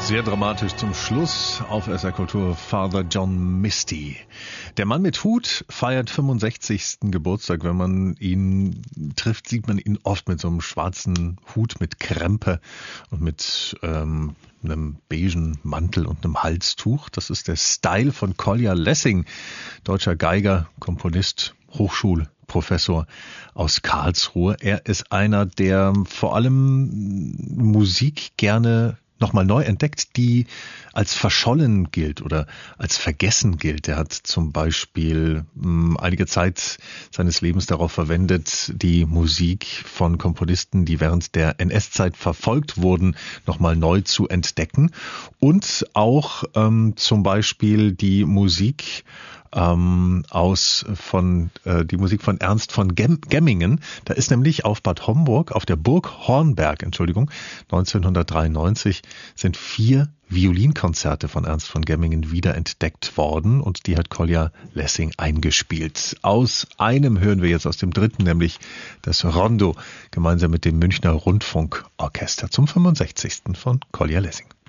Sehr dramatisch zum Schluss auf SR Kultur Father John Misty. Der Mann mit Hut feiert 65. Geburtstag. Wenn man ihn trifft, sieht man ihn oft mit so einem schwarzen Hut mit Krempe und mit einem beigen Mantel und einem Halstuch. Das ist der Style von Kolja Lessing, deutscher Geiger, Komponist, Hochschulprofessor aus Karlsruhe. Er ist einer, der vor allem Musik gerne nochmal neu entdeckt, die als verschollen gilt oder als vergessen gilt. Er hat zum Beispiel einige Zeit seines Lebens darauf verwendet, die Musik von Komponisten, die während der NS-Zeit verfolgt wurden, nochmal neu zu entdecken. Und auch zum Beispiel die Musik die Musik von Ernst von Gemmingen. Da ist nämlich auf Bad Homburg, auf der Burg Hornberg, 1993 sind 4 Violinkonzerte von Ernst von Gemmingen wiederentdeckt worden und die hat Kolja Lessing eingespielt. Aus einem hören wir jetzt aus dem dritten, nämlich das Rondo, gemeinsam mit dem Münchner Rundfunkorchester zum 65. von Kolja Lessing.